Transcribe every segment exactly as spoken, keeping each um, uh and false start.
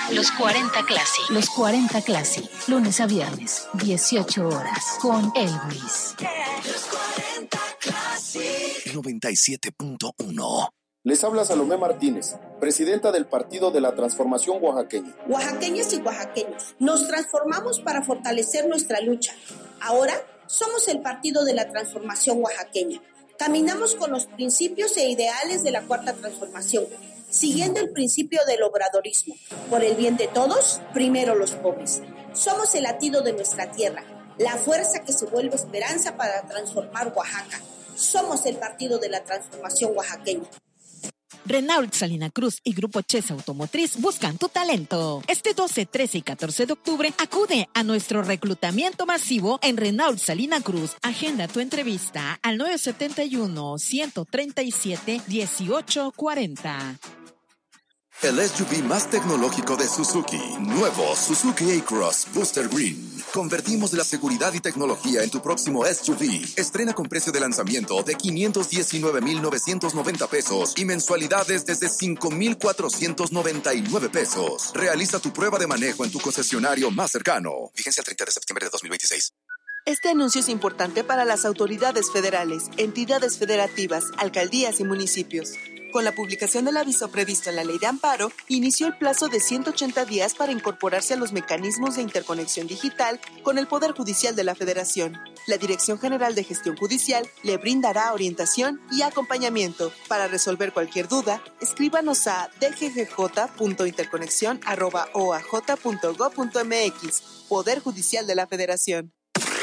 Los cuarenta Classic. Los cuarenta Classic. Lunes a viernes, dieciocho horas, con Elvis. Los cuarenta Classic. noventa y siete punto uno. Les habla Salomé Martínez, presidenta del Partido de la Transformación Oaxaqueña. Oaxaqueñas y oaxaqueños, nos transformamos para fortalecer nuestra lucha. Ahora somos el Partido de la Transformación Oaxaqueña. Caminamos con los principios e ideales de la Cuarta Transformación, siguiendo el principio del obradorismo. Por el bien de todos, primero los pobres. Somos el latido de nuestra tierra, la fuerza que se vuelve esperanza para transformar Oaxaca. Somos el Partido de la Transformación Oaxaqueña. Renault Salina Cruz y Grupo Chesa Automotriz buscan tu talento. Este doce, trece y catorce de octubre acude a nuestro reclutamiento masivo en Renault Salina Cruz. Agenda tu entrevista al nueve siete uno, uno tres siete, uno ocho cuatro cero. El S U V más tecnológico de Suzuki. Nuevo Suzuki A-Cross Booster Green. Convertimos la seguridad y tecnología en tu próximo S U V. Estrena con precio de lanzamiento de quinientos diecinueve mil novecientos noventa pesos y mensualidades desde cinco mil cuatrocientos noventa y nueve pesos. Realiza tu prueba de manejo en tu concesionario más cercano. Vigencia el treinta de septiembre de dos mil veintiséis. Este anuncio es importante para las autoridades federales, entidades federativas, alcaldías y municipios. Con la publicación del aviso previsto en la Ley de Amparo, inició el plazo de ciento ochenta días para incorporarse a los mecanismos de interconexión digital con el Poder Judicial de la Federación. La Dirección General de Gestión Judicial le brindará orientación y acompañamiento. Para resolver cualquier duda, escríbanos a d g g j punto interconexión arroba o a j punto gob punto m x. Poder Judicial de la Federación.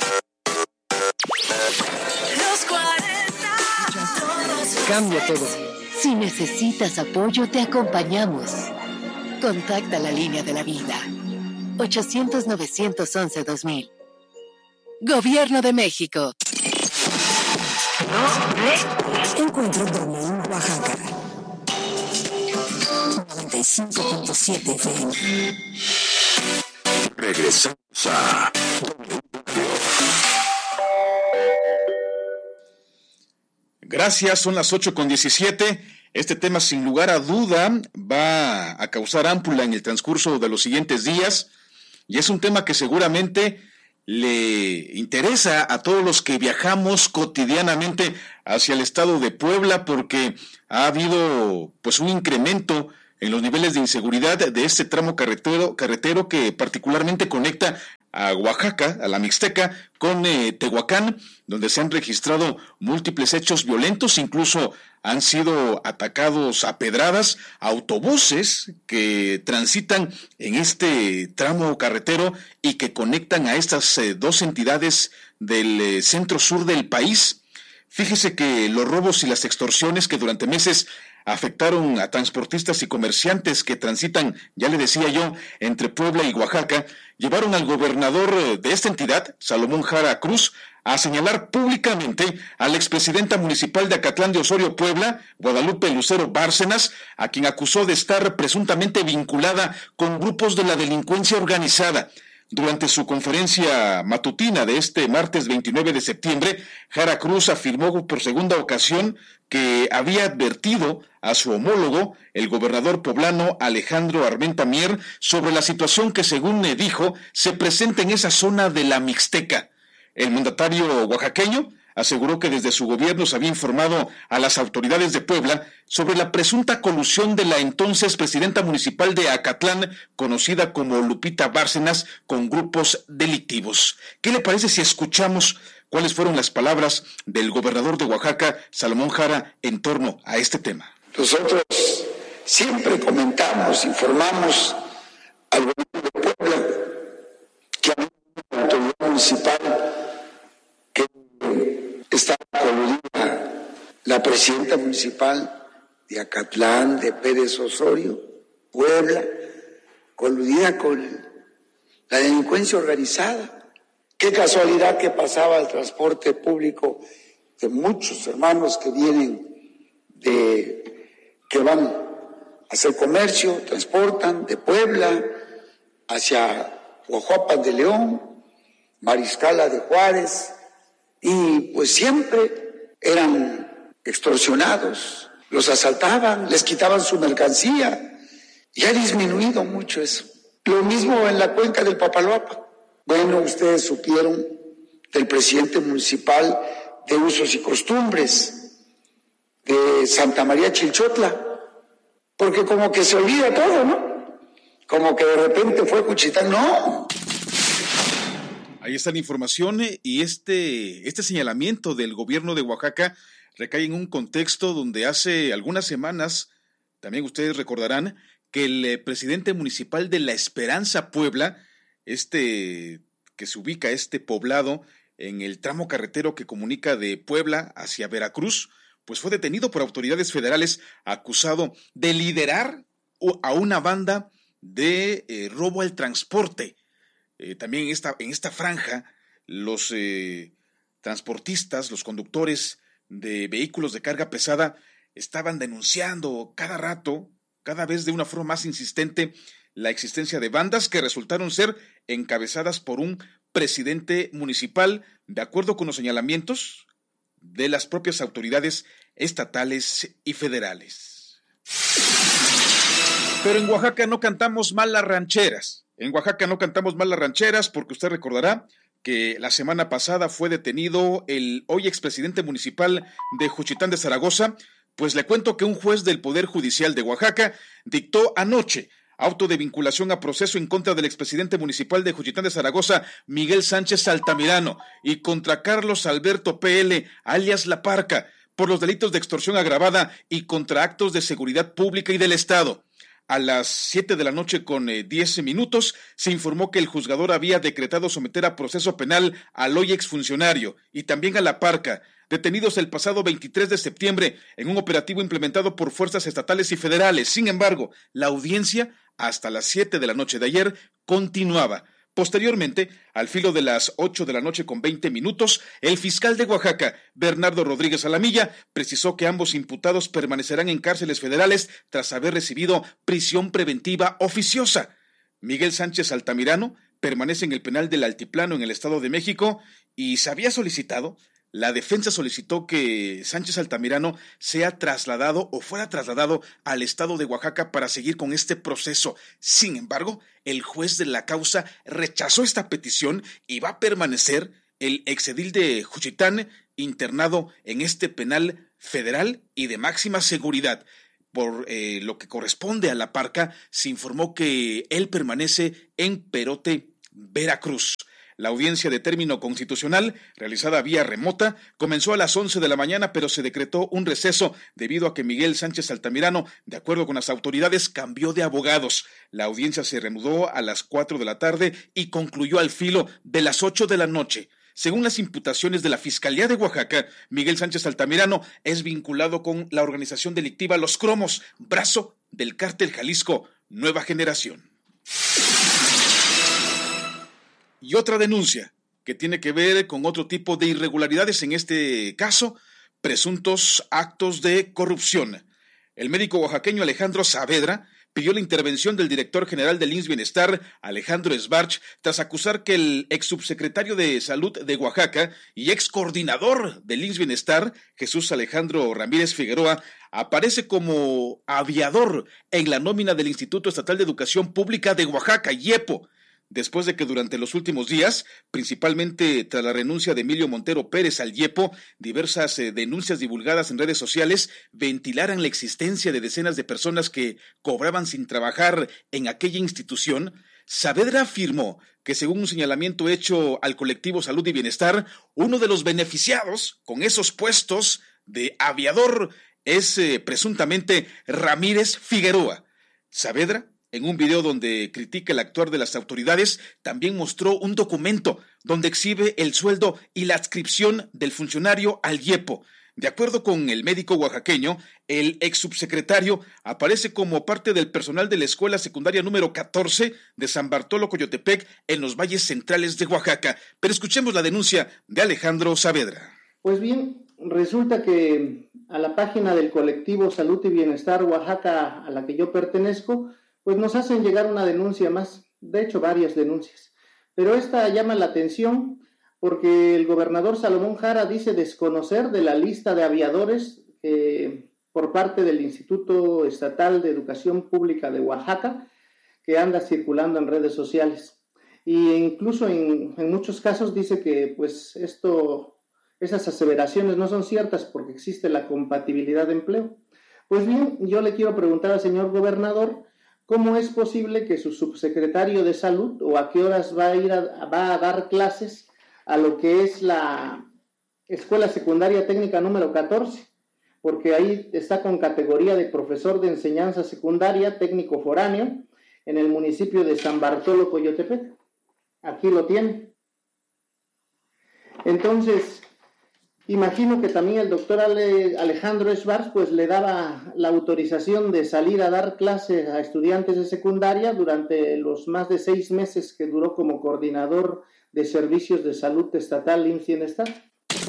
Los cuarenta. Cambia todo. Si necesitas apoyo, te acompañamos. Contacta la línea de la vida. ochocientos, novecientos once, dos mil. Gobierno de México. Encuentro doble en Oaxaca. noventa y cinco punto siete F M. Regresamos a Gracias, son las ocho con diecisiete. Este tema, sin lugar a duda, va a causar ámpula en el transcurso de los siguientes días, y es un tema que seguramente le interesa a todos los que viajamos cotidianamente hacia el estado de Puebla, porque ha habido pues un incremento en los niveles de inseguridad de este tramo carretero, carretero que particularmente conecta a Oaxaca, a la Mixteca, con eh, Tehuacán, donde se han registrado múltiples hechos violentos, incluso han sido atacados a pedradas autobuses que transitan en este tramo carretero y que conectan a estas eh, dos entidades del eh, centro sur del país. Fíjese que los robos y las extorsiones que durante meses afectaron a transportistas y comerciantes que transitan, ya le decía yo, entre Puebla y Oaxaca, llevaron al gobernador de esta entidad, Salomón Jara Cruz, a señalar públicamente a la expresidenta municipal de Acatlán de Osorio, Puebla, Guadalupe Lucero Bárcenas, a quien acusó de estar presuntamente vinculada con grupos de la delincuencia organizada. Durante su conferencia matutina de este martes veintinueve de septiembre, Jara Cruz afirmó por segunda ocasión que había advertido a su homólogo, el gobernador poblano Alejandro Armenta Mier, sobre la situación que, según me dijo, se presenta en esa zona de la Mixteca. El mandatario oaxaqueño aseguró que desde su gobierno se había informado a las autoridades de Puebla sobre la presunta colusión de la entonces presidenta municipal de Acatlán, conocida como Lupita Bárcenas, con grupos delictivos. ¿Qué le parece si escuchamos cuáles fueron las palabras del gobernador de Oaxaca, Salomón Jara, en torno a este tema? Nosotros siempre comentamos, informamos al gobierno de Puebla que había una autoridad municipal que estaba coludida, la presidenta municipal de Acatlán, de Pérez Osorio, Puebla, coludida con la delincuencia organizada. Qué casualidad que pasaba el transporte público de muchos hermanos que vienen de, que van a hacer comercio, transportan de Puebla hacia Huajuapan de León, Mariscala de Juárez, y pues siempre eran extorsionados, los asaltaban, les quitaban su mercancía, y ha disminuido mucho eso. Lo mismo en la cuenca del Papaloapa. Bueno, ustedes supieron del presidente municipal de Usos y Costumbres de Santa María Chilchotla, porque como que se olvida todo, ¿no? Como que de repente fue Juchitán, no. Ahí está la información y este, este señalamiento del gobierno de Oaxaca recae en un contexto donde hace algunas semanas, también ustedes recordarán, que el eh, presidente municipal de La Esperanza, Puebla, este que se ubica este poblado en el tramo carretero que comunica de Puebla hacia Veracruz, pues fue detenido por autoridades federales acusado de liderar a una banda de eh, robo al transporte. Eh, también en esta, en esta franja, los eh, transportistas, los conductores de vehículos de carga pesada estaban denunciando cada rato, cada vez de una forma más insistente, la existencia de bandas que resultaron ser encabezadas por un presidente municipal, de acuerdo con los señalamientos de las propias autoridades estatales y federales. Pero en Oaxaca no cantamos mal las rancheras. En Oaxaca no cantamos mal las rancheras porque usted recordará que la semana pasada fue detenido el hoy expresidente municipal de Juchitán de Zaragoza. Pues le cuento que un juez del Poder Judicial de Oaxaca dictó anoche auto de vinculación a proceso en contra del expresidente municipal de Juchitán de Zaragoza, Miguel Sánchez Altamirano, y contra Carlos Alberto P L, alias La Parca, por los delitos de extorsión agravada y contra actos de seguridad pública y del Estado. A las siete de la noche con eh, diez minutos se informó que el juzgador había decretado someter a proceso penal al hoy exfuncionario y también a La Parca, detenidos el pasado veintitrés de septiembre en un operativo implementado por fuerzas estatales y federales. Sin embargo, la audiencia hasta las siete de la noche de ayer continuaba. Posteriormente, al filo de las ocho de la noche con veinte minutos, el fiscal de Oaxaca, Bernardo Rodríguez Alamilla, precisó que ambos imputados permanecerán en cárceles federales tras haber recibido prisión preventiva oficiosa. Miguel Sánchez Altamirano permanece en el penal del Altiplano en el Estado de México y se había solicitado, la defensa solicitó que Sánchez Altamirano sea trasladado o fuera trasladado al Estado de Oaxaca para seguir con este proceso. Sin embargo, el juez de la causa rechazó esta petición y va a permanecer el exedil de Juchitán internado en este penal federal y de máxima seguridad. Por eh, lo que corresponde a La Parca, se informó que él permanece en Perote, Veracruz. La audiencia de término constitucional, realizada vía remota, comenzó a las once de la mañana, pero se decretó un receso debido a que Miguel Sánchez Altamirano, de acuerdo con las autoridades, cambió de abogados. La audiencia se reanudó a las cuatro de la tarde y concluyó al filo de las ocho de la noche. Según las imputaciones de la Fiscalía de Oaxaca, Miguel Sánchez Altamirano es vinculado con la organización delictiva Los Cromos, brazo del cártel Jalisco Nueva Generación. Y otra denuncia que tiene que ver con otro tipo de irregularidades, en este caso, presuntos actos de corrupción. El médico oaxaqueño Alejandro Saavedra pidió la intervención del director general del I M S S Bienestar, Alejandro Esbarch, tras acusar que el ex subsecretario de Salud de Oaxaca y ex coordinador del I M S S Bienestar, Jesús Alejandro Ramírez Figueroa, aparece como aviador en la nómina del Instituto Estatal de Educación Pública de Oaxaca, IEPO, después de que durante los últimos días, principalmente tras la renuncia de Emilio Montero Pérez al IEPO, diversas eh, denuncias divulgadas en redes sociales ventilaran la existencia de decenas de personas que cobraban sin trabajar en aquella institución. Saavedra afirmó que, según un señalamiento hecho al colectivo Salud y Bienestar, uno de los beneficiados con esos puestos de aviador es eh, presuntamente Ramírez Figueroa. Saavedra, en un video donde critica el actuar de las autoridades, también mostró un documento donde exhibe el sueldo y la adscripción del funcionario al IEPO. De acuerdo con el médico oaxaqueño, el ex subsecretario aparece como parte del personal de la escuela secundaria número catorce de San Bartolo Coyotepec en los valles centrales de Oaxaca. Pero escuchemos la denuncia de Alejandro Saavedra. Pues bien, resulta que a la página del colectivo Salud y Bienestar Oaxaca, a la que yo pertenezco, pues nos hacen llegar una denuncia más, de hecho varias denuncias, pero esta llama la atención porque el gobernador Salomón Jara dice desconocer de la lista de aviadores eh, por parte del Instituto Estatal de Educación Pública de Oaxaca, que anda circulando en redes sociales. Y incluso en, en muchos casos dice que pues esto, esas aseveraciones no son ciertas porque existe la compatibilidad de empleo. Pues bien, yo le quiero preguntar al señor gobernador, ¿cómo es posible que su subsecretario de salud o a qué horas va a ir a, va a dar clases a lo que es la Escuela Secundaria Técnica número catorce? Porque ahí está con categoría de profesor de enseñanza secundaria técnico foráneo en el municipio de San Bartolo, Coyotepec. Aquí lo tiene. Entonces, imagino que también el doctor Ale, Alejandro Schwartz pues le daba la autorización de salir a dar clases a estudiantes de secundaria durante los más de seis meses que duró como coordinador de servicios de salud estatal I M S S Bienestar.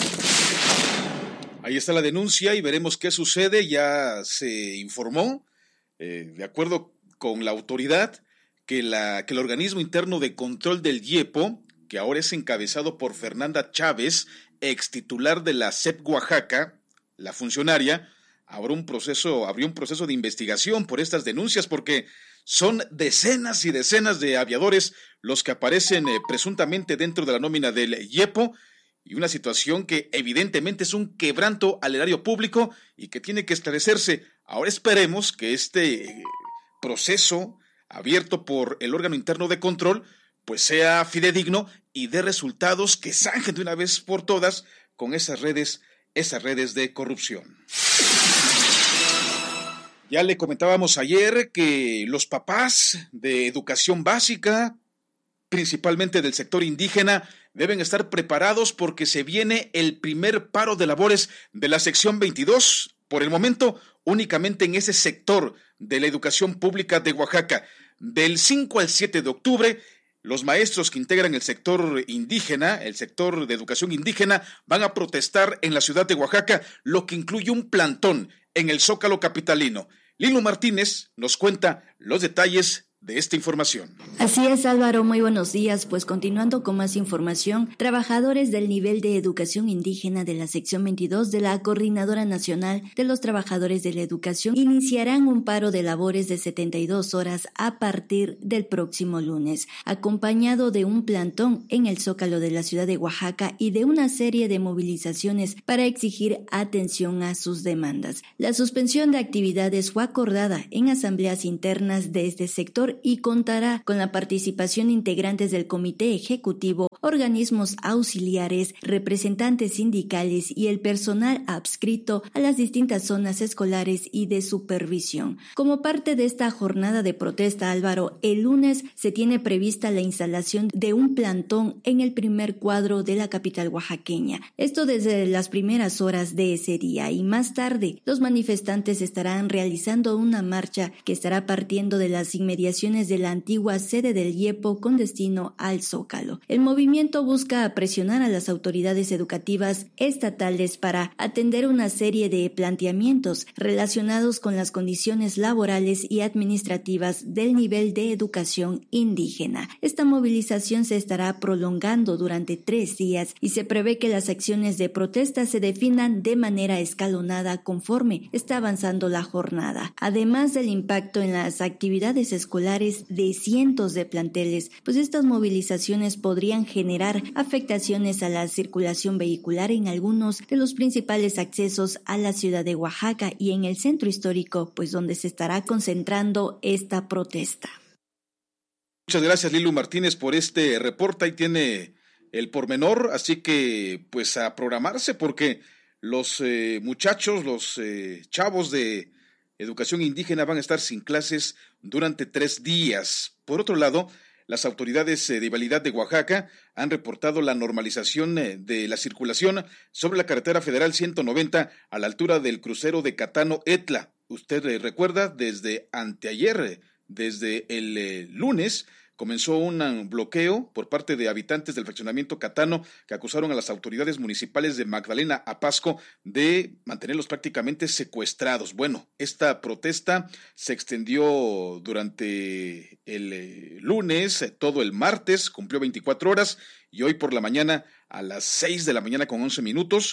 Ahí está la denuncia y veremos qué sucede. Ya se informó, eh, de acuerdo con la autoridad, que, la, que el organismo interno de control del IEPO, que ahora es encabezado por Fernanda Chávez, ex titular de la S E P Oaxaca, la funcionaria, abrió un proceso, abrió un proceso de investigación por estas denuncias, porque son decenas y decenas de aviadores los que aparecen eh, presuntamente dentro de la nómina del IEPO, y una situación que evidentemente es un quebranto al erario público y que tiene que esclarecerse. Ahora esperemos que este proceso abierto por el órgano interno de control pues sea fidedigno y dé resultados que zanjen de una vez por todas con esas redes, esas redes de corrupción. Ya le comentábamos ayer que los papás de educación básica, principalmente del sector indígena, deben estar preparados porque se viene el primer paro de labores de la sección veintidós, por el momento únicamente en ese sector de la educación pública de Oaxaca. Del cinco al siete de octubre, los maestros que integran el sector indígena, el sector de educación indígena, van a protestar en la ciudad de Oaxaca, lo que incluye un plantón en el Zócalo capitalino. Lilo Martínez nos cuenta los detalles de esta información. Así es, Álvaro, muy buenos días. Pues continuando con más información, trabajadores del nivel de educación indígena de la sección veintidós de la Coordinadora Nacional de los Trabajadores de la Educación iniciarán un paro de labores de setenta y dos horas a partir del próximo lunes, acompañado de un plantón en el Zócalo de la ciudad de Oaxaca y de una serie de movilizaciones para exigir atención a sus demandas. La suspensión de actividades fue acordada en asambleas internas de este sector y contará con la participación de integrantes del comité ejecutivo, organismos auxiliares, representantes sindicales y el personal adscrito a las distintas zonas escolares y de supervisión. Como parte de esta jornada de protesta, Álvaro, el lunes se tiene prevista la instalación de un plantón en el primer cuadro de la capital oaxaqueña. Esto desde las primeras horas de ese día, y más tarde los manifestantes estarán realizando una marcha que estará partiendo de las inmediaciones de la antigua sede del IEPO con destino al Zócalo. El movimiento busca presionar a las autoridades educativas estatales para atender una serie de planteamientos relacionados con las condiciones laborales y administrativas del nivel de educación indígena. Esta movilización se estará prolongando durante tres días y se prevé que las acciones de protesta se definan de manera escalonada conforme está avanzando la jornada. Además del impacto en las actividades escolares de cientos de planteles, pues estas movilizaciones podrían generar afectaciones a la circulación vehicular en algunos de los principales accesos a la ciudad de Oaxaca y en el centro histórico, pues donde se estará concentrando esta protesta. Muchas gracias, Lilu Martínez, por este reporte. Ahí tiene el pormenor, así que pues a programarse porque los eh, muchachos, los eh, chavos de educación indígena van a estar sin clases durante tres días. Por otro lado, las autoridades de vialidad de Oaxaca han reportado la normalización de la circulación sobre la carretera federal ciento noventa a la altura del crucero de Catano-Etla. Usted recuerda, desde anteayer, desde el eh, lunes, comenzó un bloqueo por parte de habitantes del fraccionamiento Catano que acusaron a las autoridades municipales de Magdalena Apasco de mantenerlos prácticamente secuestrados. Bueno, esta protesta se extendió durante el eh, lunes, todo el martes, cumplió veinticuatro horas y hoy por la mañana a las seis de la mañana con once minutos,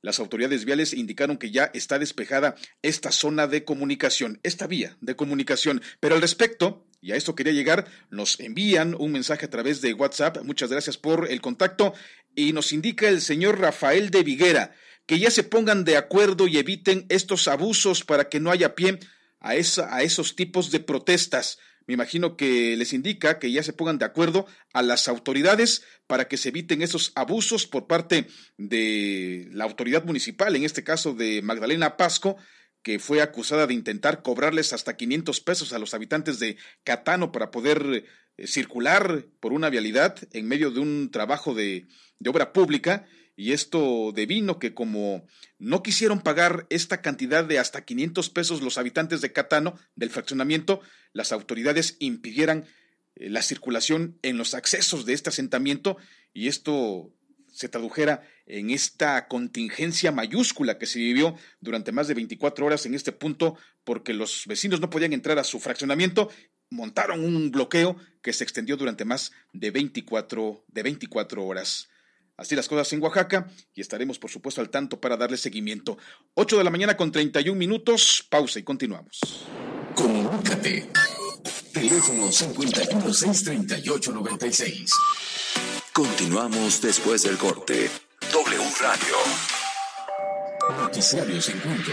las autoridades viales indicaron que ya está despejada esta zona de comunicación, esta vía de comunicación. Pero al respecto, y a esto quería llegar, nos envían un mensaje a través de WhatsApp, muchas gracias por el contacto, y nos indica el señor Rafael de Viguera, que ya se pongan de acuerdo y eviten estos abusos para que no haya pie a, esa, a esos tipos de protestas. Me imagino que les indica que ya se pongan de acuerdo a las autoridades para que se eviten esos abusos por parte de la autoridad municipal, en este caso de Magdalena Pasco, que fue acusada de intentar cobrarles hasta quinientos pesos a los habitantes de Catano para poder eh, circular por una vialidad en medio de un trabajo de, de obra pública. Y esto devino que como no quisieron pagar esta cantidad de hasta quinientos pesos los habitantes de Catano, del fraccionamiento, las autoridades impidieran eh, la circulación en los accesos de este asentamiento, y esto se tradujera en esta contingencia mayúscula que se vivió durante más de veinticuatro horas en este punto, porque los vecinos no podían entrar a su fraccionamiento. Montaron un bloqueo que se extendió durante más de veinticuatro, de veinticuatro horas. Así las cosas en Oaxaca, y estaremos por supuesto al tanto para darle seguimiento. ocho de la mañana con treinta y un minutos, pausa y continuamos. Comunícate. Teléfono cincuenta y uno, seiscientos treinta y ocho, noventa y seis. Continuamos después del corte. W Radio. Noticiarios en punto.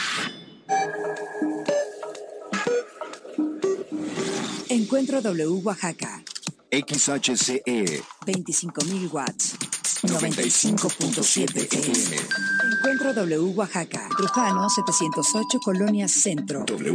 Encuentro W Oaxaca. X H C E. veinticinco mil watts. noventa y cinco punto siete F M. Encuentro W Oaxaca. Trujano setecientos ocho, Colonia Centro. W.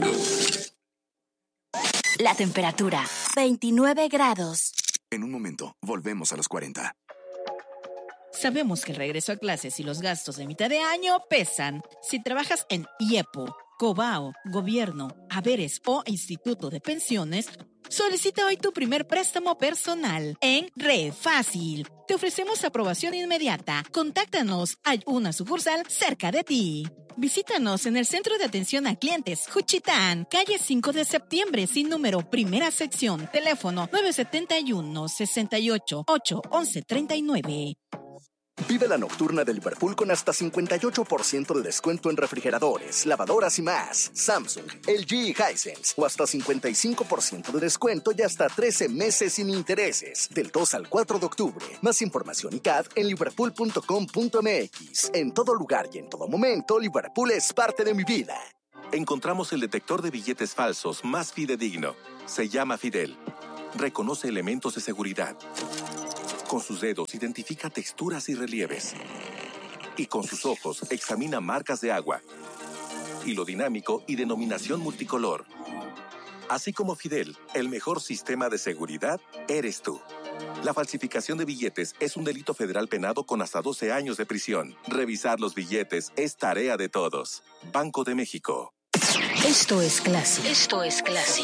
La temperatura, veintinueve grados. En un momento, volvemos a los cuarenta. Sabemos que el regreso a clases y los gastos de mitad de año pesan. Si trabajas en I E P O, Cobao, Gobierno, Haberes o Instituto de Pensiones, solicita hoy tu primer préstamo personal en ReFácil. Te ofrecemos aprobación inmediata. Contáctanos. Hay una sucursal cerca de ti. Visítanos en el Centro de Atención a Clientes Juchitán, calle cinco de septiembre, sin número, primera sección. Teléfono nueve siete uno, seis ocho, ocho, once, treinta y nueve. Vive la nocturna de Liverpool con hasta cincuenta y ocho por ciento de descuento en refrigeradores, lavadoras y más. Samsung, L G y Hisense. O hasta cincuenta y cinco por ciento de descuento y hasta trece meses sin intereses. Del dos al cuatro de octubre. Más información y C A D en liverpool punto com punto m x. En todo lugar y en todo momento, Liverpool es parte de mi vida. Encontramos el detector de billetes falsos más fidedigno. Se llama Fidel. Reconoce elementos de seguridad. Con sus dedos identifica texturas y relieves. Y con sus ojos examina marcas de agua. Hilo dinámico y denominación multicolor. Así como Fidel, el mejor sistema de seguridad eres tú. La falsificación de billetes es un delito federal penado con hasta doce años de prisión. Revisar los billetes es tarea de todos. Banco de México. Esto es Classy. Esto es Classy.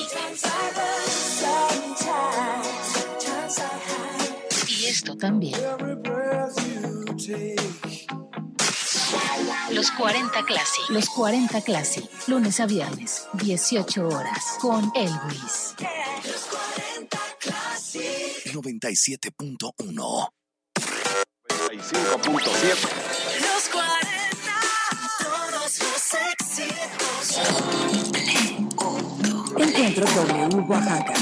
Y esto también. Los cuarenta Classy. Los cuarenta Classy. Lunes a viernes, dieciocho horas. Con Elvis. noventa y siete punto uno. noventa y cinco punto siete. Los cuarenta. Todos los éxitos. Encuentro W Oaxaca.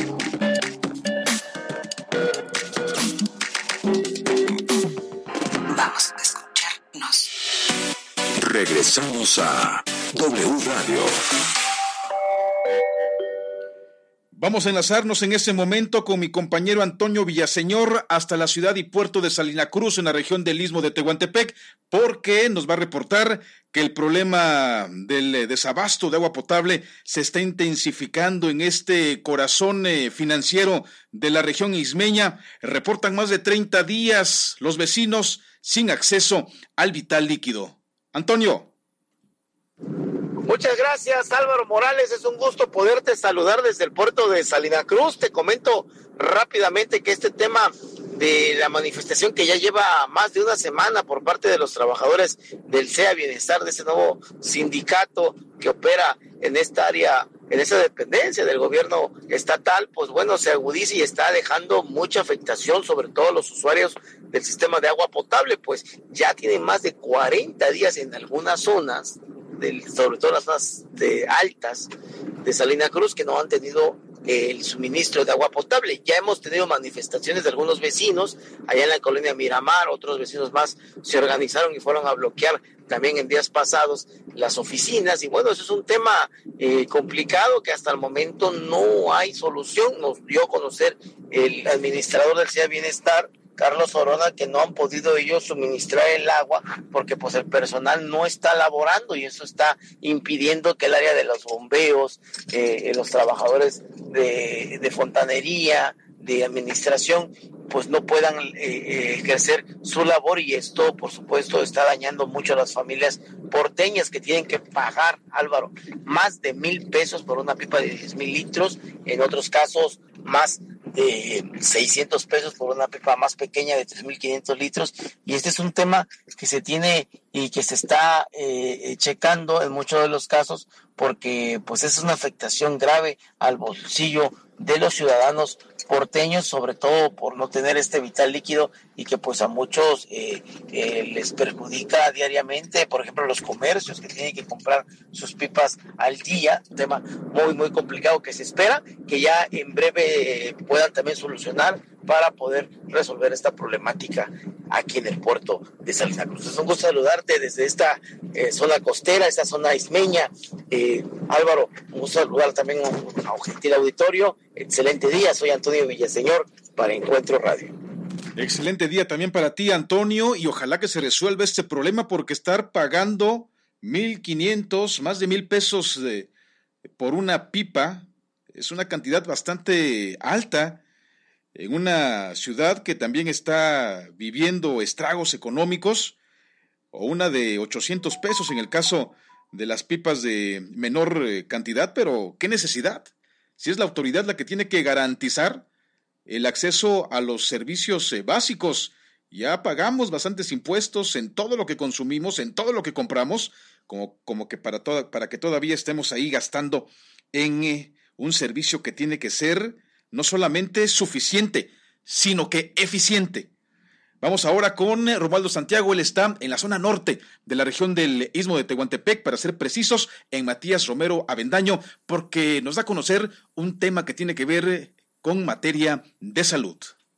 Vamos a escucharnos. Regresamos a W Radio. Vamos a enlazarnos en este momento con mi compañero Antonio Villaseñor hasta la ciudad y puerto de Salina Cruz, en la región del Istmo de Tehuantepec, porque nos va a reportar que el problema del desabasto de agua potable se está intensificando en este corazón eh, financiero de la región ismeña. Reportan más de treinta días los vecinos sin acceso al vital líquido. Antonio. Muchas gracias, Álvaro Morales. Es un gusto poderte saludar desde el puerto de Salina Cruz. Te comento rápidamente que este tema de la manifestación que ya lleva más de una semana por parte de los trabajadores del S E A Bienestar, de este nuevo sindicato que opera en esta área en esa dependencia del gobierno estatal, pues bueno, se agudiza y está dejando mucha afectación, sobre todo los usuarios del sistema de agua potable, pues ya tienen más de cuarenta días en algunas zonas, del, sobre todo las zonas de altas de Salina Cruz, que no han tenido el suministro de agua potable. Ya hemos tenido manifestaciones de algunos vecinos allá en la colonia Miramar, otros vecinos más se organizaron y fueron a bloquear también en días pasados las oficinas, y bueno, eso es un tema eh, complicado que hasta el momento no hay solución. Nos dio a conocer el administrador del C I A Bienestar, Carlos Orona, que no han podido ellos suministrar el agua porque pues el personal no está laborando, y eso está impidiendo que el área de los bombeos, eh, los trabajadores de, de fontanería, de administración, pues no puedan eh, ejercer su labor, y esto por supuesto está dañando mucho a las familias porteñas que tienen que pagar, Álvaro, más de mil pesos por una pipa de diez mil litros, en otros casos más de seiscientos pesos por una pipa más pequeña de tres mil quinientos litros, y este es un tema que se tiene y que se está eh, checando en muchos de los casos, porque pues es una afectación grave al bolsillo de los ciudadanos porteños, sobre todo por no tener este vital líquido, y que pues a muchos eh, eh, les perjudica diariamente, por ejemplo los comercios que tienen que comprar sus pipas al día, un tema muy muy complicado que se espera que ya en breve eh, puedan también solucionar para poder resolver esta problemática aquí en el puerto de Salina Cruz. Es un gusto saludarte desde esta eh, zona costera, esta zona ismeña. Eh, Álvaro, un gusto saludar también a un, a un gentil auditorio. Excelente día, soy Antonio Villaseñor para Encuentro Radio. Excelente día también para ti, Antonio, y ojalá que se resuelva este problema, porque estar pagando mil quinientos, más de mil pesos de, por una pipa es una cantidad bastante alta en una ciudad que también está viviendo estragos económicos, o una de ochocientos pesos en el caso de las pipas de menor cantidad. Pero ¿qué necesidad? Si es la autoridad la que tiene que garantizar el acceso a los servicios eh, básicos. Ya pagamos bastantes impuestos en todo lo que consumimos, en todo lo que compramos, como, como que para, toda, para que todavía estemos ahí gastando en eh, un servicio que tiene que ser no solamente suficiente, sino que eficiente. Vamos ahora con Romualdo Santiago. Él está en la zona norte de la región del Istmo de Tehuantepec, para ser precisos, en Matías Romero Avendaño, porque nos da a conocer un tema que tiene que ver con materia de salud.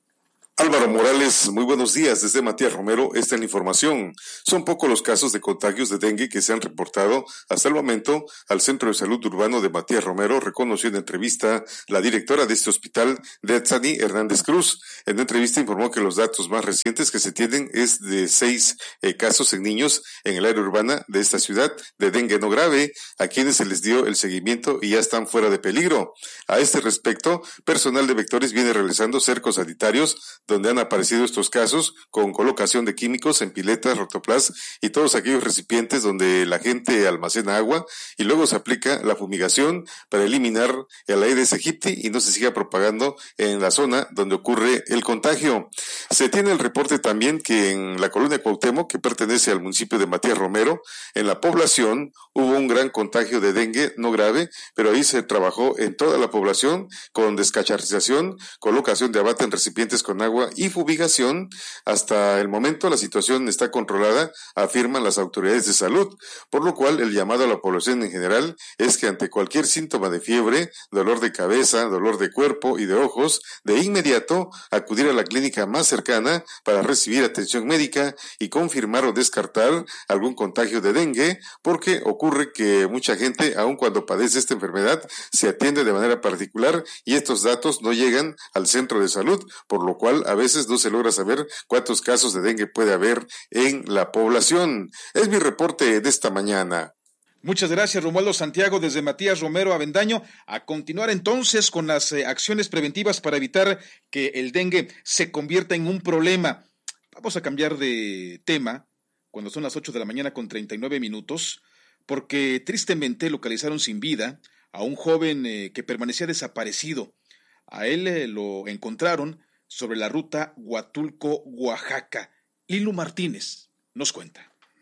Álvaro Morales, muy buenos días. Desde Matías Romero, esta es la información. Son pocos los casos de contagios de dengue que se han reportado hasta el momento al Centro de Salud Urbano de Matías Romero, reconoció en entrevista la directora de este hospital, Detzani Hernández Cruz. En la entrevista informó que los datos más recientes que se tienen es de seis eh, casos en niños en el área urbana de esta ciudad de dengue no grave, a quienes se les dio el seguimiento y ya están fuera de peligro. A este respecto, personal de Vectores viene realizando cercos sanitarios donde han aparecido estos casos, con colocación de químicos en piletas, rotoplas y todos aquellos recipientes donde la gente almacena agua, y luego se aplica la fumigación para eliminar el Aedes aegypti y no se siga propagando en la zona donde ocurre el contagio. Se tiene el reporte también que en la colonia Cuauhtémoc, que pertenece al municipio de Matías Romero, en la población hubo un gran contagio de dengue no grave, pero ahí se trabajó en toda la población con descacharrización, colocación de abate en recipientes con agua y fumigación. Hasta el momento la situación está controlada, afirman las autoridades de salud, por lo cual el llamado a la población en general es que ante cualquier síntoma de fiebre, dolor de cabeza, dolor de cuerpo y de ojos, de inmediato acudir a la clínica más cercana para recibir atención médica y confirmar o descartar algún contagio de dengue, porque ocurre que mucha gente, aun cuando padece esta enfermedad, se atiende de manera particular y estos datos no llegan al centro de salud, por lo cual a veces no se logra saber cuántos casos de dengue puede haber en la población. Es mi reporte de esta mañana. Muchas gracias, Romualdo Santiago, desde Matías Romero Avendaño. A continuar entonces con las eh, acciones preventivas para evitar que el dengue se convierta en un problema. Vamos a cambiar de tema cuando son las ocho de la mañana con treinta y nueve minutos, porque tristemente localizaron sin vida a un joven eh, que permanecía desaparecido. A él eh, lo encontraron sobre la ruta Huatulco-Oaxaca. Lilu Martínez nos cuenta.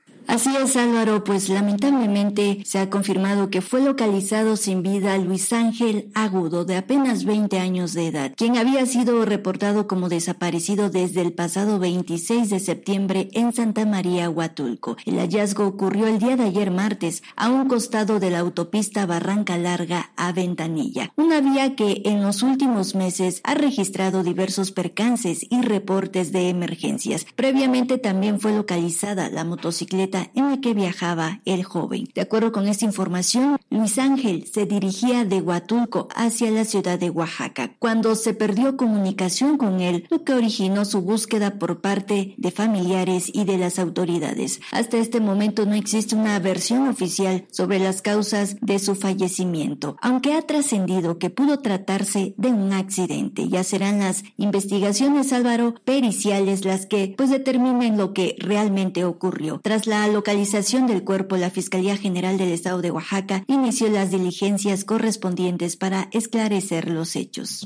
Así es, Álvaro, pues lamentablemente se ha confirmado que fue localizado sin vida Luis Ángel Agudo, de apenas veinte años de edad, quien había sido reportado como desaparecido desde el pasado veintiséis de septiembre en Santa María, Huatulco. El hallazgo ocurrió el día de ayer martes, a un costado de la autopista Barranca Larga a Ventanilla, una vía que en los últimos meses ha registrado diversos percances y reportes de emergencias. Previamente también fue localizada la motocicleta en la que viajaba el joven. De acuerdo con esta información, Luis Ángel se dirigía de Huatulco hacia la ciudad de Oaxaca, cuando se perdió comunicación con él, lo que originó su búsqueda por parte de familiares y de las autoridades. Hasta este momento no existe una versión oficial sobre las causas de su fallecimiento, aunque ha trascendido que pudo tratarse de un accidente. Ya serán las investigaciones, Álvaro, periciales las que pues determinen lo que realmente ocurrió. Tras la localización del cuerpo, la Fiscalía General del Estado de Oaxaca inició las diligencias correspondientes para esclarecer los hechos.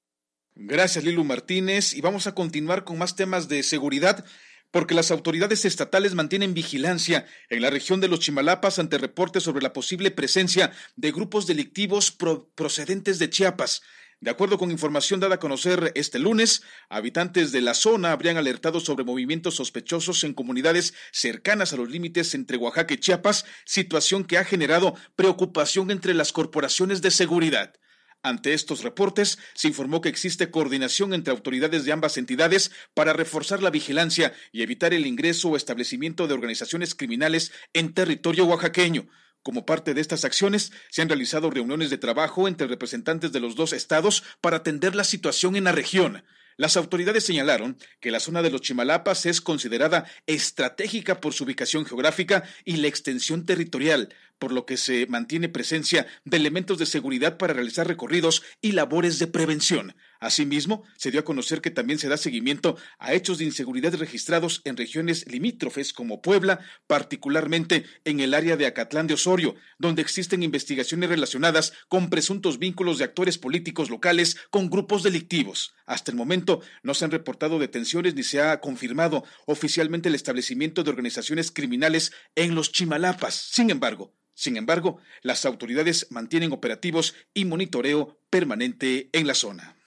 Gracias, Lilu Martínez, y vamos a continuar con más temas de seguridad, porque las autoridades estatales mantienen vigilancia en la región de los Chimalapas ante reportes sobre la posible presencia de grupos delictivos pro- procedentes de Chiapas. De acuerdo con información dada a conocer este lunes, habitantes de la zona habrían alertado sobre movimientos sospechosos en comunidades cercanas a los límites entre Oaxaca y Chiapas, situación que ha generado preocupación entre las corporaciones de seguridad. Ante estos reportes, se informó que existe coordinación entre autoridades de ambas entidades para reforzar la vigilancia y evitar el ingreso o establecimiento de organizaciones criminales en territorio oaxaqueño. Como parte de estas acciones, se han realizado reuniones de trabajo entre representantes de los dos estados para atender la situación en la región. Las autoridades señalaron que la zona de los Chimalapas es considerada estratégica por su ubicación geográfica y la extensión territorial, por lo que se mantiene presencia de elementos de seguridad para realizar recorridos y labores de prevención. Asimismo, se dio a conocer que también se da seguimiento a hechos de inseguridad registrados en regiones limítrofes como Puebla, particularmente en el área de Acatlán de Osorio, donde existen investigaciones relacionadas con presuntos vínculos de actores políticos locales con grupos delictivos. Hasta el momento no se han reportado detenciones ni se ha confirmado oficialmente el establecimiento de organizaciones criminales en los Chimalapas. Sin embargo, Sin embargo, las autoridades mantienen operativos y monitoreo permanente en la zona.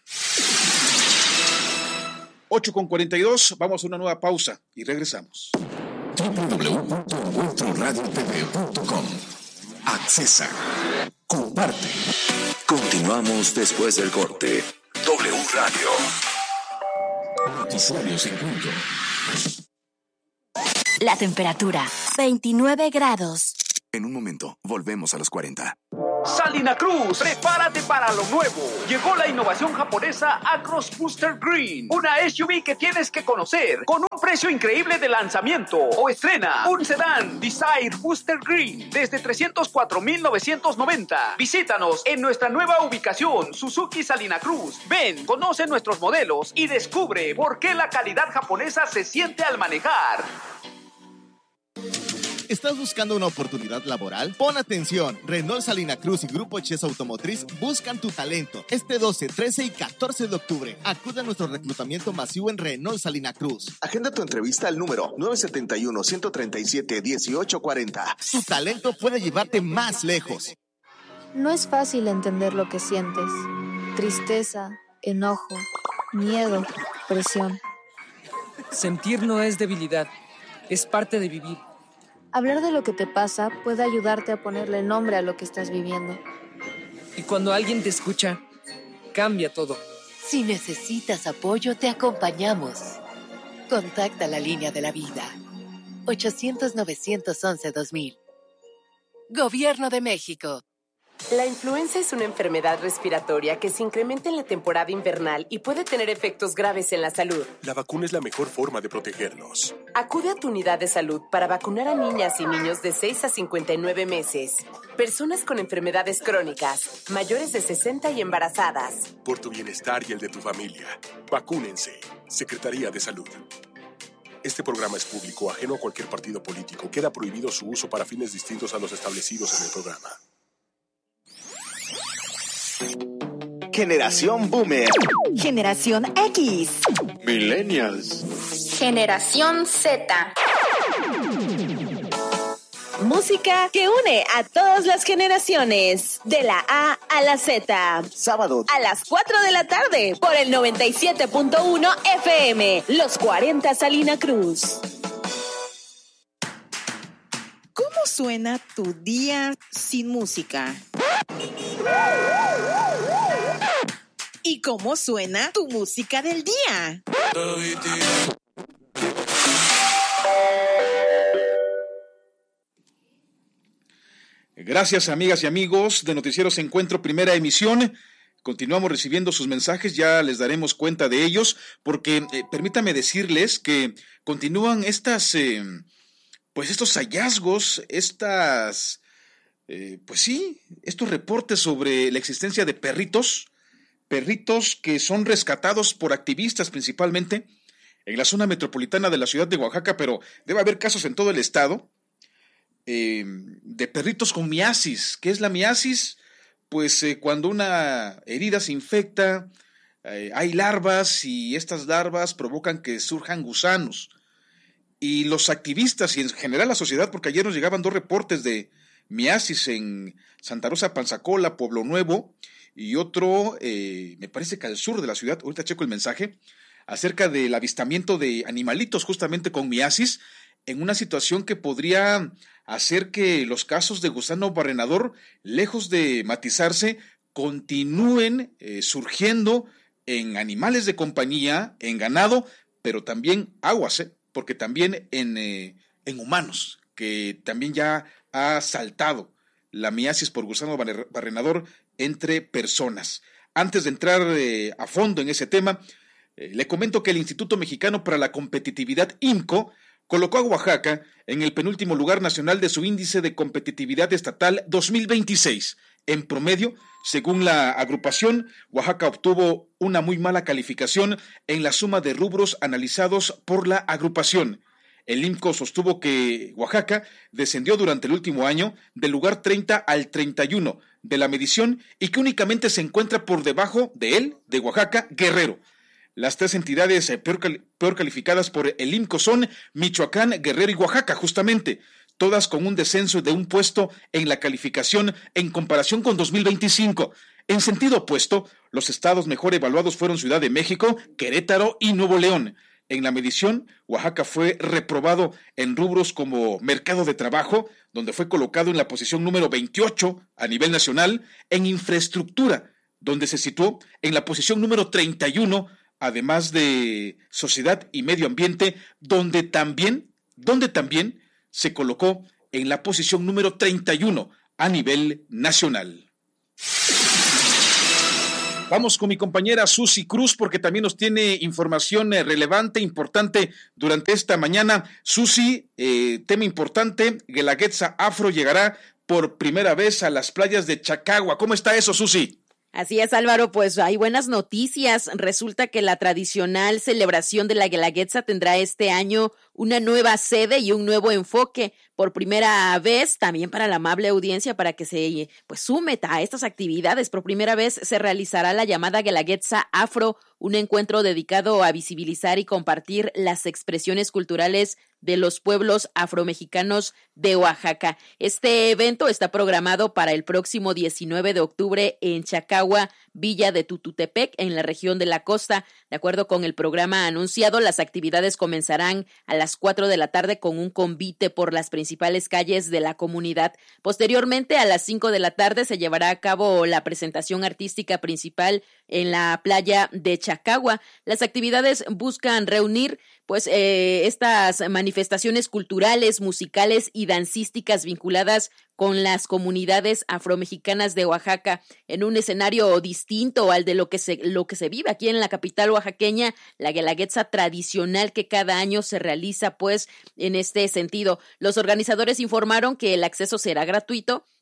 ocho con cuarenta y dos, vamos a una nueva pausa y regresamos. doble u doble u doble u punto encuentro radio t v punto com. Accesa. Comparte. Continuamos después del corte. W Radio. Noticiarios en punto. La temperatura, veintinueve grados. En un momento, volvemos a los cuarenta. Salina Cruz, prepárate para lo nuevo. Llegó la innovación japonesa Acros Booster Green, una S U V que tienes que conocer con un precio increíble de lanzamiento. O estrena un sedán Desire Booster Green desde trescientos cuatro mil novecientos noventa. Visítanos en nuestra nueva ubicación, Suzuki Salina Cruz. Ven, conoce nuestros modelos y descubre por qué la calidad japonesa se siente al manejar. ¿Estás buscando una oportunidad laboral? Pon atención. Renault Salina Cruz y Grupo Chesa Automotriz buscan tu talento. Este doce, trece y catorce de octubre. Acude a nuestro reclutamiento masivo en Renault Salina Cruz. Agenda tu entrevista al número nueve siete uno, uno tres siete, uno ocho cuatro cero. Tu talento puede llevarte más lejos. No es fácil entender lo que sientes. Tristeza, enojo, miedo, presión. Sentir no es debilidad, es parte de vivir. Hablar de lo que te pasa puede ayudarte a ponerle nombre a lo que estás viviendo. Y cuando alguien te escucha, cambia todo. Si necesitas apoyo, te acompañamos. Contacta la línea de la vida. ochocientos, novecientos once, dos mil. Gobierno de México. La influenza es una enfermedad respiratoria que se incrementa en la temporada invernal y puede tener efectos graves en la salud. La vacuna es la mejor forma de protegernos. Acude a tu unidad de salud para vacunar a niñas y niños de seis a cincuenta y nueve meses, personas con enfermedades crónicas, mayores de sesenta y embarazadas. Por tu bienestar y el de tu familia, vacúnense. Secretaría de Salud. Este programa es público, ajeno a cualquier partido político. Queda prohibido su uso para fines distintos a los establecidos en el programa. Generación Boomer. Generación X. Millennials. Generación Z. música que une a todas las generaciones, de la A a la Z. Sábado a las cuatro de la tarde por el noventa y siete punto uno F M, Los cuarenta Salina Cruz. ¿Cómo suena tu día sin música? ¿Y cómo suena tu música del día? Gracias, amigas y amigos de Noticieros Encuentro, primera emisión. Continuamos recibiendo sus mensajes, ya les daremos cuenta de ellos, porque eh, permítame decirles que continúan estas, eh, pues estos hallazgos, estas, eh, pues sí, estos reportes sobre la existencia de perritos, perritos que son rescatados por activistas principalmente en la zona metropolitana de la ciudad de Oaxaca, pero debe haber casos en todo el estado. Eh, de perritos con miasis. ¿Qué es la miasis? Pues eh, cuando una herida se infecta, eh, hay larvas y estas larvas provocan que surjan gusanos. Y los activistas y en general la sociedad, porque ayer nos llegaban dos reportes de miasis en Santa Rosa Panzacola, Pueblo Nuevo, y otro, eh, me parece que al sur de la ciudad, ahorita checo el mensaje, acerca del avistamiento de animalitos justamente con miasis, en una situación que podría hacer que los casos de gusano barrenador, lejos de matizarse, continúen eh, surgiendo en animales de compañía, en ganado, pero también aguas, ¿eh? porque también en, eh, en humanos, que también ya ha saltado la miasis por gusano barrenador entre personas. Antes de entrar eh, a fondo en ese tema, eh, le comento que el Instituto Mexicano para la Competitividad, I M C O, colocó a Oaxaca en el penúltimo lugar nacional de su índice de competitividad estatal dos mil veintiséis. En promedio, según la agrupación, Oaxaca obtuvo una muy mala calificación en la suma de rubros analizados por la agrupación. El I M C O sostuvo que Oaxaca descendió durante el último año del lugar treinta al treinta y uno de la medición y que únicamente se encuentra por debajo de él, de Oaxaca, Guerrero. Las tres entidades peor, cali- peor calificadas por el I M C O son Michoacán, Guerrero y Oaxaca, justamente, todas con un descenso de un puesto en la calificación en comparación con dos mil veinticinco. En sentido opuesto, los estados mejor evaluados fueron Ciudad de México, Querétaro y Nuevo León. En la medición, Oaxaca fue reprobado en rubros como mercado de trabajo, donde fue colocado en la posición número veintiocho a nivel nacional, en infraestructura, donde se situó en la posición número treinta y uno, además de sociedad y medio ambiente, donde también, donde también se colocó en la posición número treinta y uno a nivel nacional. Vamos con mi compañera Susi Cruz, porque también nos tiene información eh, relevante, importante durante esta mañana. Susi, eh, tema importante, Guelaguetza Afro llegará por primera vez a las playas de Chacagua. ¿Cómo está eso, Susi? Así es, Álvaro, pues hay buenas noticias. Resulta que la tradicional celebración de la Guelaguetza tendrá este año una nueva sede y un nuevo enfoque por primera vez, también para la amable audiencia, para que se pues sume a estas actividades. Por primera vez se realizará la llamada Guelaguetza Afro, un encuentro dedicado a visibilizar y compartir las expresiones culturales de los pueblos afromexicanos de Oaxaca. Este evento está programado para el próximo diecinueve de octubre en Chacagua, Villa de Tututepec, en la región de la costa. De acuerdo con el programa anunciado, las actividades comenzarán a las cuatro de la tarde con un convite por las principales calles de la comunidad. Posteriormente, a las cinco de la tarde, se llevará a cabo la presentación artística principal en la playa de Chacagua. Las actividades buscan reunir pues eh, estas manifestaciones culturales, musicales y dancísticas vinculadas con las comunidades afromexicanas de Oaxaca en un escenario distinto al de lo que se lo que se vive aquí en la capital oaxaqueña, la Guelaguetza tradicional que cada año se realiza pues en este sentido. Los organizadores informaron que el acceso será gratuito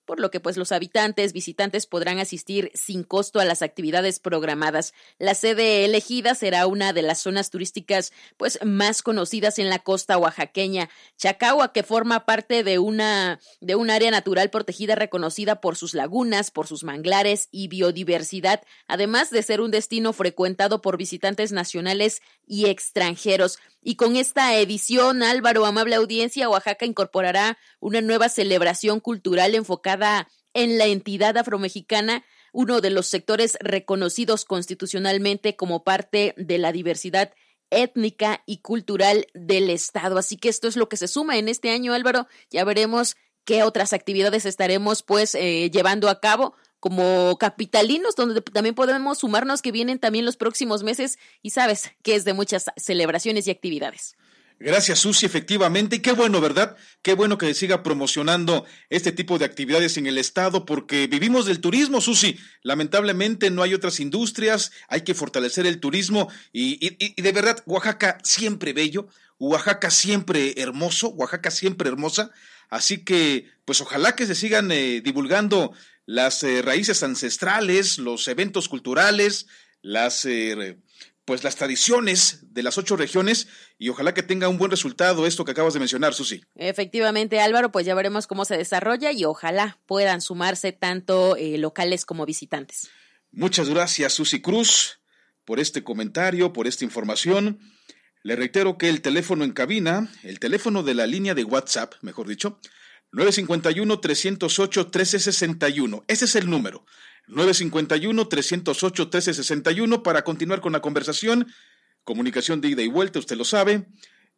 por lo que pues los habitantes, visitantes podrán asistir sin costo a las actividades programadas. La sede elegida será una de las zonas turísticas pues más conocidas en la costa oaxaqueña, Chacagua, que forma parte de una de un área natural protegida reconocida por sus lagunas, por sus manglares y biodiversidad, además de ser un destino frecuentado por visitantes nacionales y extranjeros. Y con esta edición, Álvaro, amable audiencia, Oaxaca incorporará una nueva celebración cultural enfocada en la entidad afromexicana, uno de los sectores reconocidos constitucionalmente como parte de la diversidad étnica y cultural del Estado. Así que esto es lo que se suma en este año, Álvaro. Ya veremos qué otras actividades estaremos pues eh, llevando a cabo como capitalinos, donde también podemos sumarnos, que vienen también los próximos meses y sabes que es de muchas celebraciones y actividades. Gracias, Susi, efectivamente, y qué bueno, ¿verdad? Qué bueno que se siga promocionando este tipo de actividades en el estado, porque vivimos del turismo, Susi. Lamentablemente no hay otras industrias, hay que fortalecer el turismo y, y, y de verdad, Oaxaca siempre bello, Oaxaca siempre hermoso, Oaxaca siempre hermosa, así que pues ojalá que se sigan eh, divulgando las eh, raíces ancestrales, los eventos culturales, las eh, pues las tradiciones de las ocho regiones y ojalá que tenga un buen resultado esto que acabas de mencionar, Susi. Efectivamente, Álvaro, pues ya veremos cómo se desarrolla y ojalá puedan sumarse tanto eh, locales como visitantes. Muchas gracias, Susi Cruz, por este comentario, por esta información. Le reitero que el teléfono en cabina, el teléfono de la línea de WhatsApp, mejor dicho, nueve cinco uno, tres cero ocho, uno tres seis uno. Ese es el número. nueve cinco uno, tres cero ocho, uno tres seis uno para continuar con la conversación. Comunicación de ida y vuelta, usted lo sabe.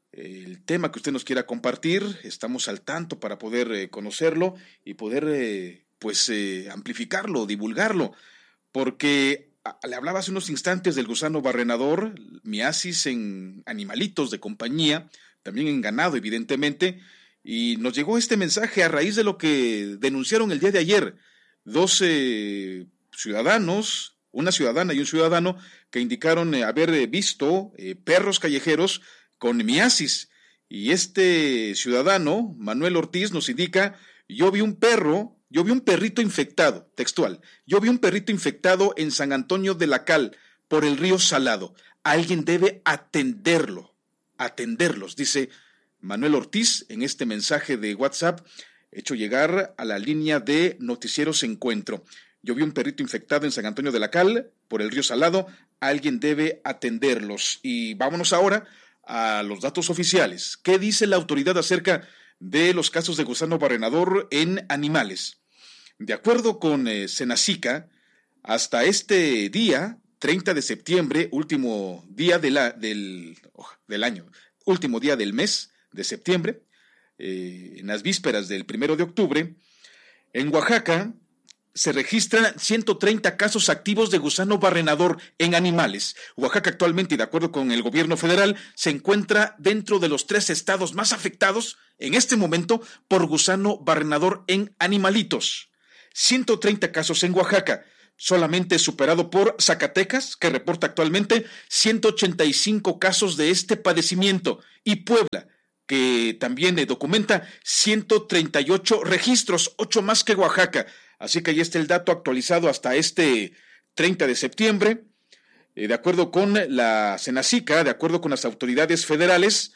El tema que usted nos quiera compartir, estamos al tanto para poder eh, conocerlo y poder eh, pues eh, amplificarlo, divulgarlo. Porque a, le hablaba hace unos instantes del gusano barrenador, miasis en animalitos de compañía, también en ganado, evidentemente. Y nos llegó este mensaje a raíz de lo que denunciaron el día de ayer. doce ciudadanos, una ciudadana y un ciudadano, que indicaron eh, haber eh, visto eh, perros callejeros con miasis. Y este ciudadano, Manuel Ortiz, nos indica, yo vi un perro, yo vi un perrito infectado, textual, yo vi un perrito infectado en San Antonio de la Cal, por el río Salado. Alguien debe atenderlo, atenderlos, dice Manuel Ortiz en este mensaje de WhatsApp hecho llegar a la línea de Noticieros Encuentro. Yo vi un perrito infectado en San Antonio de la Cal por el río Salado, alguien debe atenderlos. Y vámonos ahora a los datos oficiales. ¿Qué dice la autoridad acerca de los casos de gusano barrenador en animales? De acuerdo con eh, Senacica, hasta este día, treinta de septiembre, último día de la, del, oh, del año, último día del mes de septiembre, eh, en las vísperas del primero de octubre, en Oaxaca se registran ciento treinta casos activos de gusano barrenador en animales. Oaxaca actualmente, y de acuerdo con el gobierno federal, se encuentra dentro de los tres estados más afectados en este momento por gusano barrenador en animalitos. ciento treinta casos en Oaxaca, solamente superado por Zacatecas, que reporta actualmente ciento ochenta y cinco casos de este padecimiento, y Puebla, que también documenta ciento treinta y ocho registros, ocho más que Oaxaca. Así que ahí está el dato actualizado hasta este treinta de septiembre. Eh, de acuerdo con la Senacica, de acuerdo con las autoridades federales,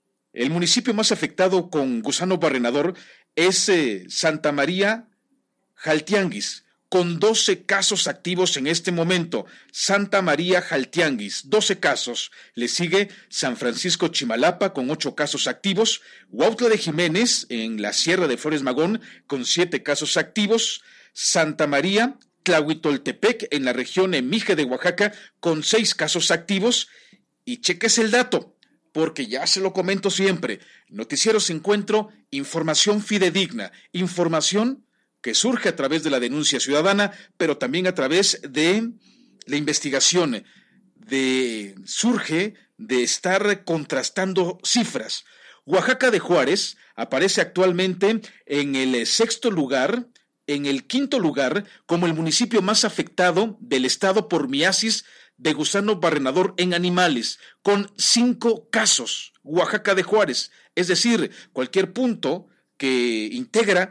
el municipio más afectado con gusano barrenador es eh, Santa María Jaltianguis, con doce casos activos en este momento. Santa María Jaltianguis, doce casos. Le sigue San Francisco Chimalapa con ocho casos activos. Huautla de Jiménez en la Sierra de Flores Magón con siete casos activos. Santa María Tlahuitoltepec en la región Mije de Oaxaca con seis casos activos. Y cheques el dato, porque ya se lo comento siempre. Noticieros Encuentro, información fidedigna, información que surge a través de la denuncia ciudadana, pero también a través de la investigación, de, surge de estar contrastando cifras. Oaxaca de Juárez aparece actualmente en el sexto lugar, en el quinto lugar, como el municipio más afectado del estado por miasis de gusano barrenador en animales, con cinco casos. Oaxaca de Juárez, es decir, cualquier punto que integra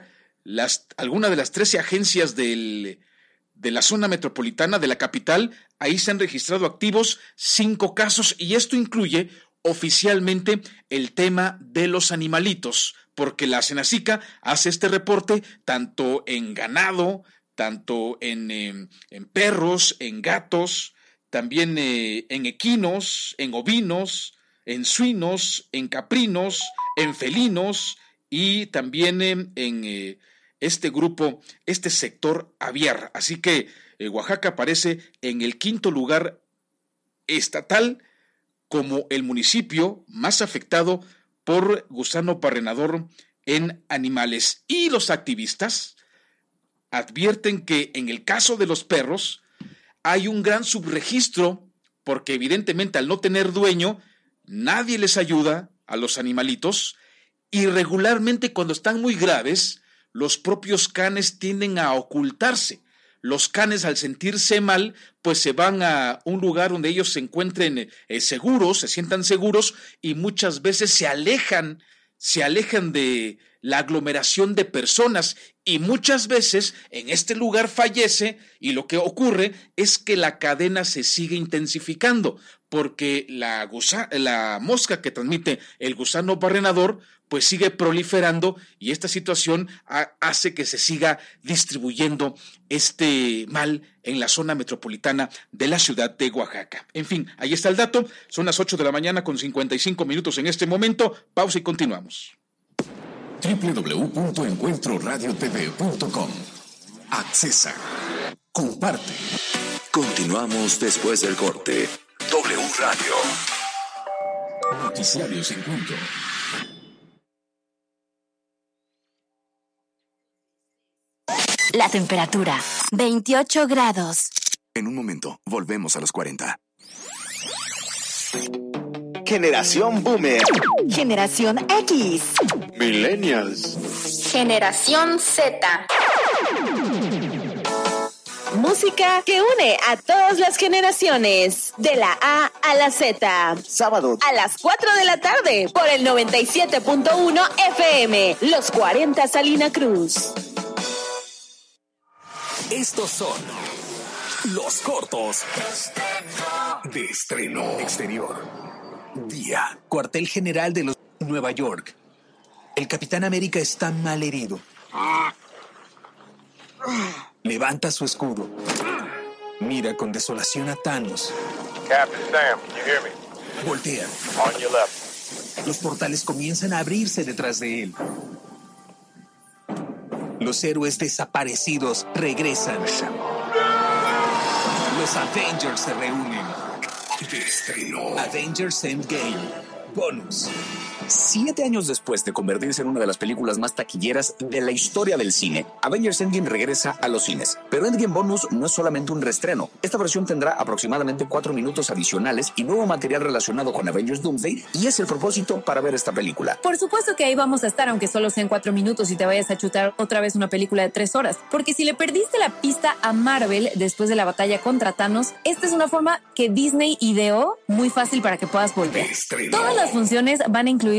las, alguna de las trece agencias del, de la zona metropolitana de la capital. Ahí se han registrado activos cinco casos y esto incluye oficialmente el tema de los animalitos, porque la Senacica hace este reporte tanto en ganado, tanto en, eh, en perros, en gatos, también eh, en equinos, en ovinos, en suinos, en caprinos, en felinos y también eh, en eh, este grupo, este sector aviar. Así que eh, Oaxaca aparece en el quinto lugar estatal como el municipio más afectado por gusano barrenador en animales. Y los activistas advierten que en el caso de los perros hay un gran subregistro porque evidentemente al no tener dueño nadie les ayuda a los animalitos y regularmente cuando están muy graves los propios canes tienden a ocultarse. Los canes al sentirse mal pues se van a un lugar donde ellos se encuentren eh, seguros, se sientan seguros y muchas veces se alejan, se alejan de la aglomeración de personas y muchas veces en este lugar fallece y lo que ocurre es que la cadena se sigue intensificando porque la, gusa, la mosca que transmite el gusano barrenador pues sigue proliferando y esta situación ha, hace que se siga distribuyendo este mal en la zona metropolitana de la ciudad de Oaxaca. En fin, ahí está el dato, son las ocho de la mañana con cincuenta y cinco minutos en este momento, pausa y continuamos. doble u doble u doble u punto encuentro radio t v punto com. Accesa. Comparte. Continuamos después del corte. W Radio. Noticiarios en punto. La temperatura, veintiocho grados. En un momento, volvemos a los cuarenta. Generación Boomer. Generación X. Millennials. Generación Z. Música que une a todas las generaciones. De la A a la Z. Sábado. A las cuatro de la tarde. Por el noventa y siete punto uno F M. Los cuarenta Salina Cruz. Estos son los cortos de estreno exterior. Día. Cuartel General de los Nueva York. El Capitán América está mal herido. Levanta su escudo. Mira con desolación a Thanos. Captain Sam, can you hear me? Voltea. On your left. Los portales comienzan a abrirse detrás de él. Los héroes desaparecidos regresan. Los Avengers se reúnen. De estreno. Avengers Endgame. Bonus. Siete años después de convertirse en una de las películas más taquilleras de la historia del cine, Avengers Endgame regresa a los cines. Pero Endgame Bonus no es solamente un reestreno. Esta versión tendrá aproximadamente cuatro minutos adicionales y nuevo material relacionado con Avengers Doomsday, y es el propósito para ver esta película. Por supuesto que ahí vamos a estar, aunque solo sean cuatro minutos y te vayas a chutar otra vez una película de tres horas. Porque si le perdiste la pista a Marvel después de la batalla contra Thanos, esta es una forma que Disney ideó muy fácil para que puedas volver. Todas las funciones van a incluir